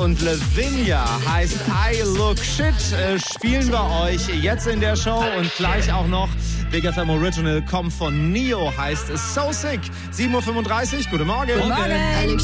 und Lavinia heißt I Look Shit. Spielen wir euch jetzt in der Show und gleich auch noch Big FM Original kommt von Neo, heißt So Sick. 7.35 Uhr, guten Morgen. Guten Morgen.